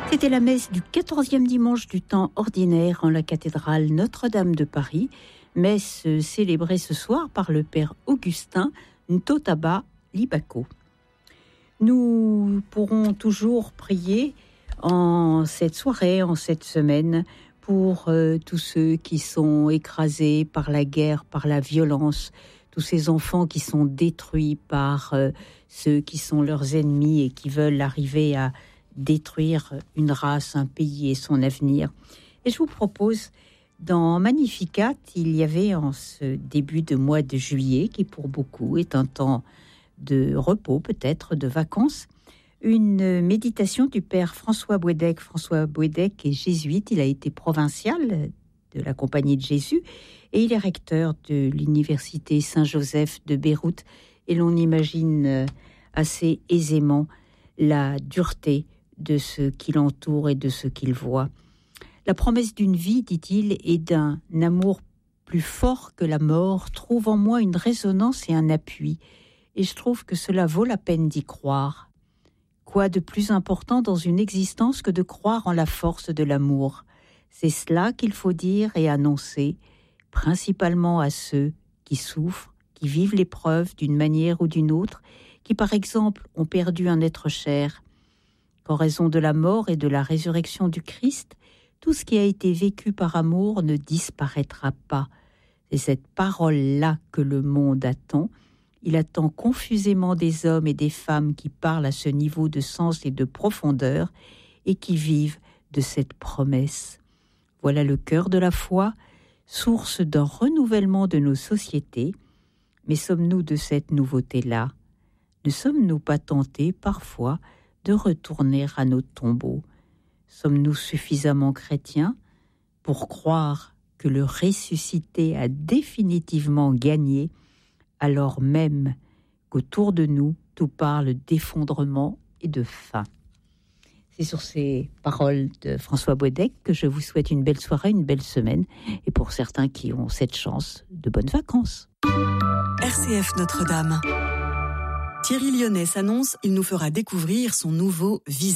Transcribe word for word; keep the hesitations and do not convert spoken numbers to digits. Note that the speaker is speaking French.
C'était la messe du quatorzième dimanche du temps ordinaire en la cathédrale Notre-Dame de Paris, messe célébrée ce soir par le père Augustin Ntotaba Libako. Nous pourrons toujours prier en cette soirée, en cette semaine, pour euh, tous ceux qui sont écrasés par la guerre, par la violence, tous ces enfants qui sont détruits par euh, ceux qui sont leurs ennemis et qui veulent arriver à détruire une race, un pays et son avenir. Et je vous propose, dans Magnificat, il y avait en ce début de mois de juillet, qui pour beaucoup est un temps de repos, peut-être de vacances, une méditation du père François Bouédec. François Bouédec est jésuite, il a été provincial de la Compagnie de Jésus et il est recteur de l'université Saint-Joseph de Beyrouth. Et l'on imagine assez aisément la dureté de ce qui l'entoure et de ce qu'il voit. La promesse d'une vie, dit-il, et d'un amour plus fort que la mort trouve en moi une résonance et un appui. Et je trouve que cela vaut la peine d'y croire. Quoi de plus important dans une existence que de croire en la force de l'amour ? C'est cela qu'il faut dire et annoncer, principalement à ceux qui souffrent, qui vivent l'épreuve d'une manière ou d'une autre, qui par exemple ont perdu un être cher. Qu'en raison de la mort et de la résurrection du Christ, tout ce qui a été vécu par amour ne disparaîtra pas. C'est cette parole-là que le monde attend. Il attend confusément des hommes et des femmes qui parlent à ce niveau de sens et de profondeur et qui vivent de cette promesse. Voilà le cœur de la foi, source d'un renouvellement de nos sociétés. Mais sommes-nous de cette nouveauté-là ? Ne sommes-nous pas tentés parfois de retourner à nos tombeaux ? Sommes-nous suffisamment chrétiens pour croire que le ressuscité a définitivement gagné, alors même qu'autour de nous, tout parle d'effondrement et de faim ? C'est sur ces paroles de François Bouédec que je vous souhaite une belle soirée, une belle semaine, et pour certains qui ont cette chance, de bonnes vacances. R C F Notre-Dame. Thierry Lyonnais s'annonce, il nous fera découvrir son nouveau visage.